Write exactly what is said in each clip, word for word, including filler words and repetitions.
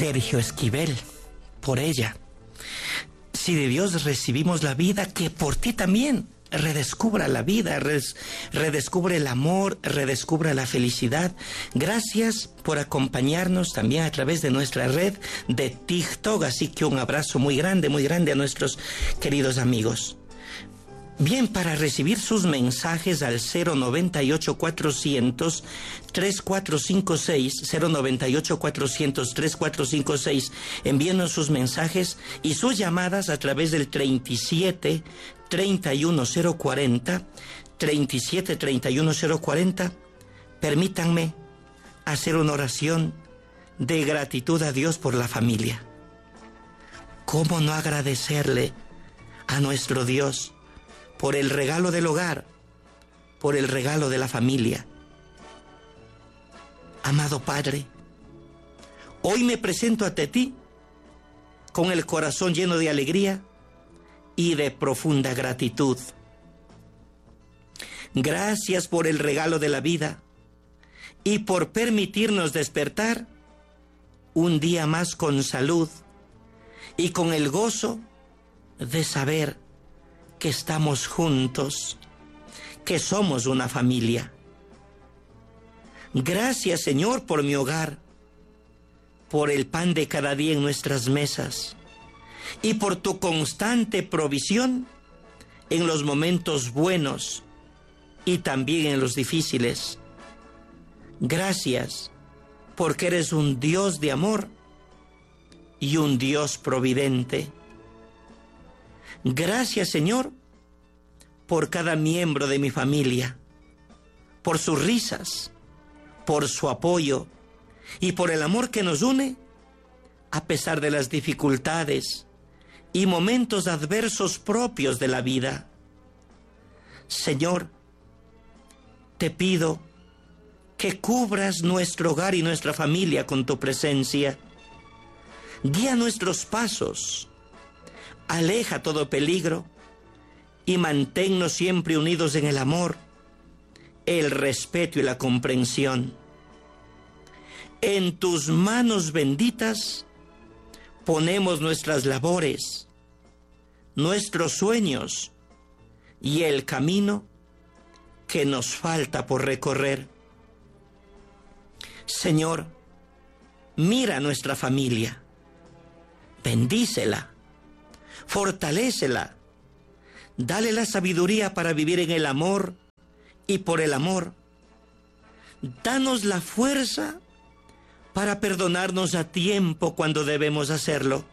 Sergio Esquivel, por ella. Si de Dios recibimos la vida, que por ti también redescubra la vida, res, redescubre el amor, redescubra la felicidad. Gracias por acompañarnos también a través de nuestra red de TikTok, así que un abrazo muy grande, muy grande a nuestros queridos amigos. Bien, para recibir sus mensajes al cero noventa y ocho, cuatrocientos, treinta y cuatro cincuenta y seis, cero noventa y ocho, cuatrocientos, treinta y cuatro cincuenta y seis, envíenos sus mensajes y sus llamadas a través del treinta y siete, treinta y uno, cero cuarenta, treinta y siete, treinta y uno, cero cuarenta. Permítanme hacer una oración de gratitud a Dios por la familia. ¿Cómo no agradecerle a nuestro Dios por el regalo del hogar, por el regalo de la familia? Amado Padre, hoy me presento ante ti con el corazón lleno de alegría y de profunda gratitud. Gracias por el regalo de la vida y por permitirnos despertar un día más con salud y con el gozo de saber que estamos juntos, que somos una familia. Gracias, Señor, por mi hogar, por el pan de cada día en nuestras mesas y por tu constante provisión en los momentos buenos y también en los difíciles. Gracias, porque eres un Dios de amor y un Dios providente. Gracias, Señor, por cada miembro de mi familia, por sus risas, por su apoyo y por el amor que nos une a pesar de las dificultades y momentos adversos propios de la vida. Señor, te pido que cubras nuestro hogar y nuestra familia con tu presencia. Guía nuestros pasos, aleja todo peligro y manténnos siempre unidos en el amor, el respeto y la comprensión. En tus manos benditas ponemos nuestras labores, nuestros sueños y el camino que nos falta por recorrer. Señor, mira a nuestra familia, bendícela, fortalécela, dale la sabiduría para vivir en el amor y por el amor. Danos la fuerza para perdonarnos a tiempo cuando debemos hacerlo.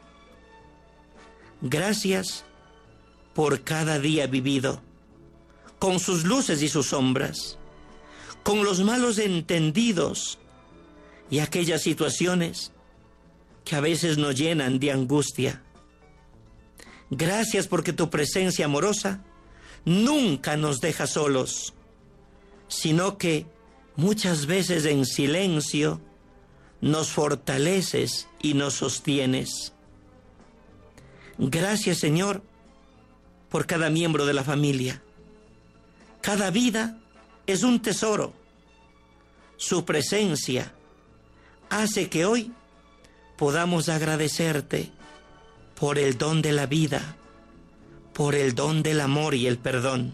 Gracias por cada día vivido, con sus luces y sus sombras, con los malos entendidos y aquellas situaciones que a veces nos llenan de angustia. Gracias porque tu presencia amorosa nunca nos deja solos, sino que muchas veces en silencio nos fortaleces y nos sostienes. Gracias, Señor, por cada miembro de la familia. Cada vida es un tesoro. Su presencia hace que hoy podamos agradecerte por el don de la vida, por el don del amor y el perdón.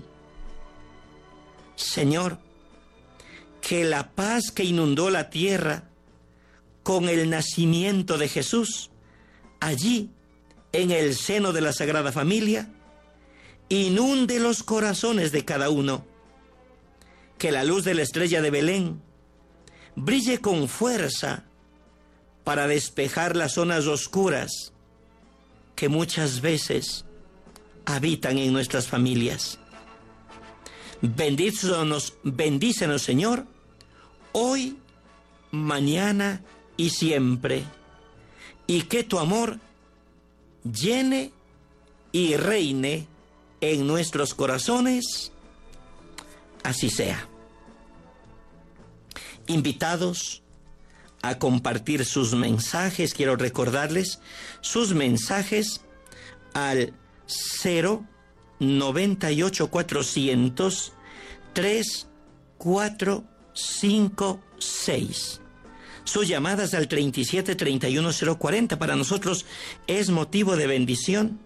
Señor, que la paz que inundó la tierra con el nacimiento de Jesús, allí, en el seno de la Sagrada Familia, inunde los corazones de cada uno. Que la luz de la estrella de Belén brille con fuerza para despejar las zonas oscuras que muchas veces habitan en nuestras familias. Bendícenos, bendícenos, Señor, hoy, mañana y siempre, y que tu amor llene y reine en nuestros corazones. Así sea. Invitados a compartir sus mensajes, quiero recordarles sus mensajes al cero noventa y ocho, cuatrocientos, treinta y cuatro cincuenta y seis. Sus llamadas al treinta y siete, treinta y uno, cero cuarenta para nosotros es motivo de bendición.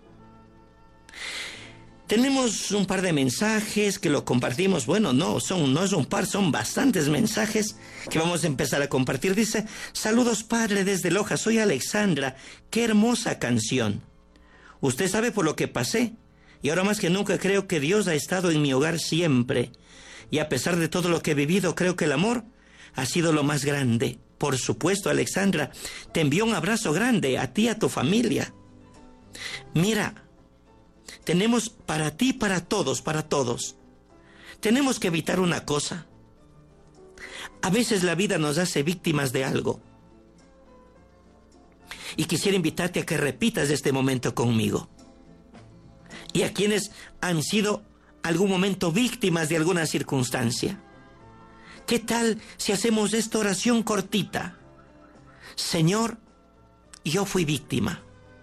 Tenemos un par de mensajes que lo compartimos. Bueno, no, son, no es un par, son bastantes mensajes que vamos a empezar a compartir. Dice, saludos padre desde Loja, soy Alexandra. Qué hermosa canción. Usted sabe por lo que pasé. Y ahora más que nunca creo que Dios ha estado en mi hogar siempre. Y a pesar de todo lo que he vivido, creo que el amor ha sido lo más grande. Por supuesto, Alexandra, te envío un abrazo grande a ti y a tu familia. Mira, tenemos para ti, para todos, para todos. Tenemos que evitar una cosa. A veces la vida nos hace víctimas de algo. Y quisiera invitarte a que repitas este momento conmigo. Y a quienes han sido algún momento víctimas de alguna circunstancia. ¿Qué tal si hacemos esta oración cortita? Señor, yo fui víctima.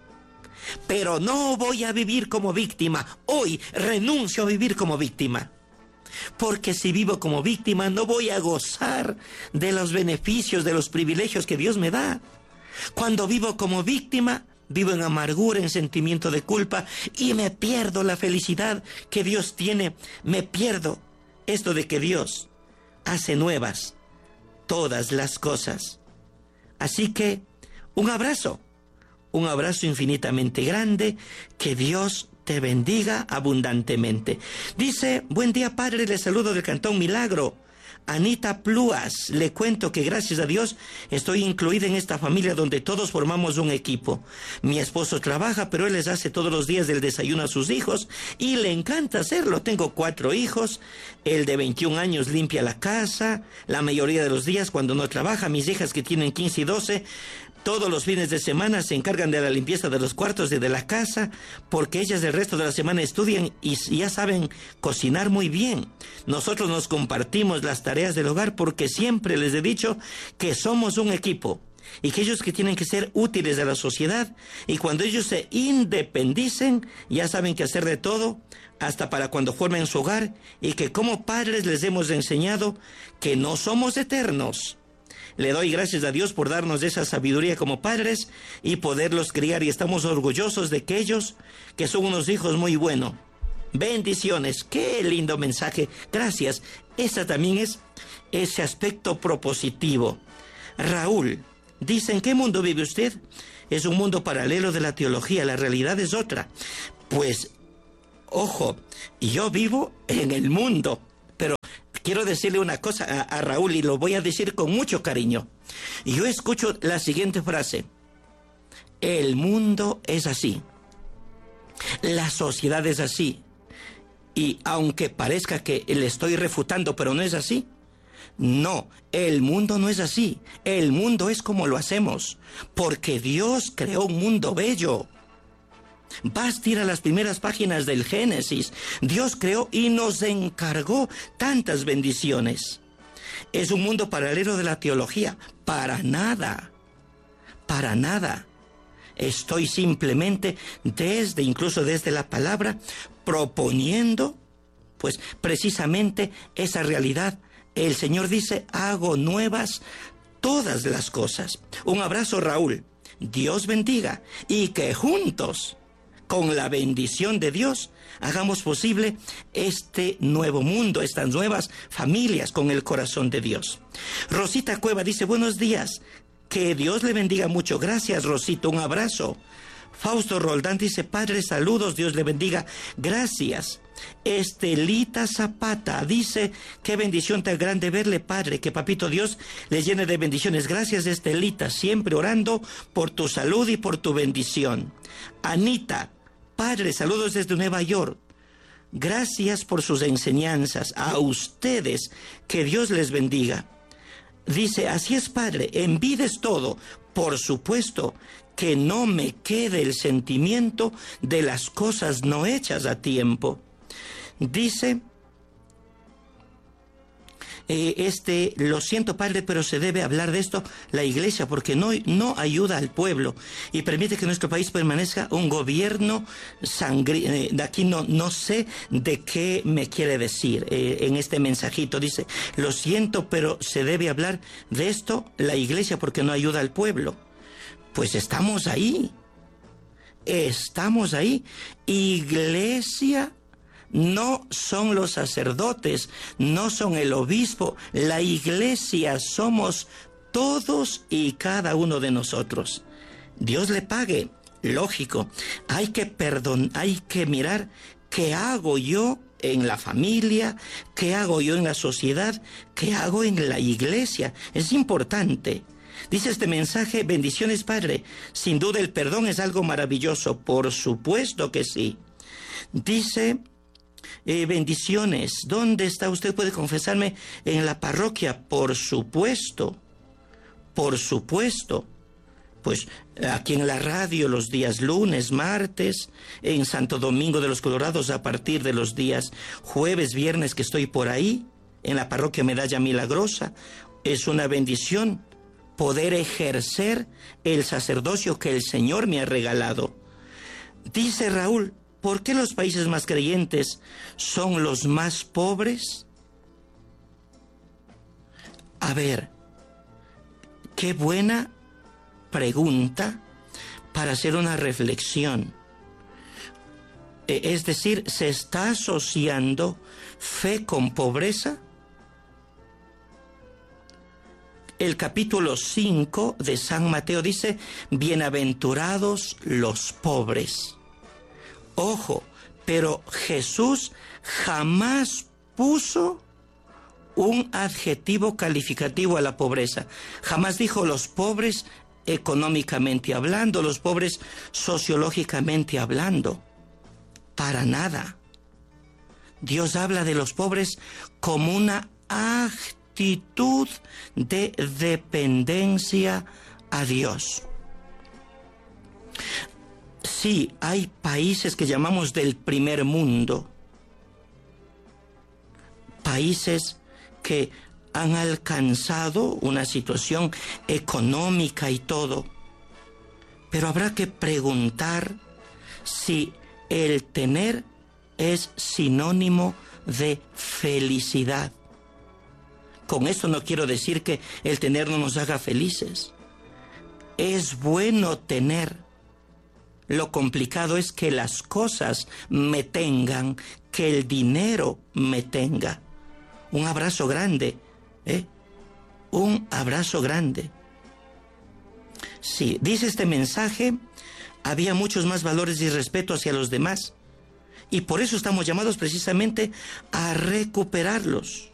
Pero no voy a vivir como víctima. Hoy renuncio a vivir como víctima. Porque si vivo como víctima no voy a gozar de los beneficios, de los privilegios que Dios me da. Cuando vivo como víctima, vivo en amargura, en sentimiento de culpa y me pierdo la felicidad que Dios tiene. Me pierdo esto de que Dios hace nuevas todas las cosas. Así que un abrazo. Un abrazo infinitamente grande, que Dios te bendiga abundantemente. Dice, buen día padre, le saludo del Cantón Milagro. Anita Pluas, le cuento que gracias a Dios estoy incluida en esta familia donde todos formamos un equipo. Mi esposo trabaja, pero él les hace todos los días del desayuno a sus hijos y le encanta hacerlo. Tengo cuatro hijos, el de veintiún años limpia la casa, la mayoría de los días cuando no trabaja. Mis hijas que tienen quince y doce, todos los fines de semana se encargan de la limpieza de los cuartos y de la casa, porque ellas el resto de la semana estudian y ya saben cocinar muy bien. Nosotros nos compartimos las tareas del hogar porque siempre les he dicho que somos un equipo y que ellos que tienen que ser útiles a la sociedad, y cuando ellos se independicen ya saben que hacer de todo, hasta para cuando formen su hogar, y que como padres les hemos enseñado que no somos eternos. Le doy gracias a Dios por darnos esa sabiduría como padres y poderlos criar, y estamos orgullosos de que ellos, que son unos hijos muy buenos. Bendiciones, qué lindo mensaje, gracias. Esa también es ese aspecto propositivo. Raúl, dice, ¿en qué mundo vive usted? Es un mundo paralelo de la teología, la realidad es otra. Pues, ojo, yo vivo en el mundo, pero quiero decirle una cosa a, a Raúl, y lo voy a decir con mucho cariño. Yo escucho la siguiente frase: el mundo es así, la sociedad es así, y aunque parezca que le estoy refutando, pero no es así. No, el mundo no es así. El mundo es como lo hacemos, porque Dios creó un mundo bello. Basta ir a las primeras páginas del Génesis. Dios creó y nos encargó tantas bendiciones. ¿Es un mundo paralelo de la teología? Para nada, para nada. Estoy simplemente desde, incluso desde la palabra, proponiendo, pues precisamente esa realidad. El Señor dice, hago nuevas todas las cosas. Un abrazo, Raúl. Dios bendiga, y que juntos, con la bendición de Dios, hagamos posible este nuevo mundo, estas nuevas familias con el corazón de Dios. Rosita Cueva dice, buenos días, que Dios le bendiga mucho. Gracias, Rosita, un abrazo. Fausto Roldán dice, padre, saludos, Dios le bendiga. Gracias. Estelita Zapata dice, qué bendición tan grande verle, padre, que papito Dios le llene de bendiciones. Gracias, Estelita, siempre orando por tu salud y por tu bendición. Anita, padre, saludos desde Nueva York. Gracias por sus enseñanzas. A ustedes, que Dios les bendiga. Dice, así es, padre, en vida es todo. Por supuesto, que no me quede el sentimiento de las cosas no hechas a tiempo. Dice, eh, este, lo siento, padre, pero se debe hablar de esto la iglesia, porque no, no ayuda al pueblo y permite que en nuestro país permanezca un gobierno sangriento. Eh, de aquí no, no sé de qué me quiere decir eh, en este mensajito. Dice, lo siento, pero se debe hablar de esto la iglesia, porque no ayuda al pueblo. Pues estamos ahí. Estamos ahí. Iglesia no son los sacerdotes, no son el obispo. La iglesia somos todos y cada uno de nosotros. Dios le pague, lógico. Hay que perdón, hay que mirar qué hago yo en la familia, qué hago yo en la sociedad, qué hago en la iglesia. Es importante. Dice este mensaje, bendiciones, padre. Sin duda el perdón es algo maravilloso. Por supuesto que sí. Dice, eh, bendiciones. ¿Dónde está usted? ¿Puede confesarme? En la parroquia. Por supuesto. Por supuesto. Pues aquí en la radio los días lunes, martes, en Santo Domingo de los Colorados a partir de los días jueves, viernes que estoy por ahí, en la parroquia Medalla Milagrosa. Es una bendición poder ejercer el sacerdocio que el Señor me ha regalado. Dice Raúl, ¿por qué los países más creyentes son los más pobres? A ver, qué buena pregunta para hacer una reflexión. Es decir, ¿se está asociando fe con pobreza? El capítulo cinco de San Mateo dice, bienaventurados los pobres. Ojo, pero Jesús jamás puso un adjetivo calificativo a la pobreza. Jamás dijo los pobres económicamente hablando, los pobres sociológicamente hablando. Para nada. Dios habla de los pobres como una actitud actitud de dependencia a Dios. Sí, hay países que llamamos del primer mundo, países que han alcanzado una situación económica y todo, pero habrá que preguntar si el tener es sinónimo de felicidad. Con esto no quiero decir que el tener no nos haga felices. Es bueno tener. Lo complicado es que las cosas me tengan, que el dinero me tenga. Un abrazo grande, ¿eh? Un abrazo grande. Sí, dice este mensaje, había muchos más valores y respeto hacia los demás. Y por eso estamos llamados precisamente a recuperarlos.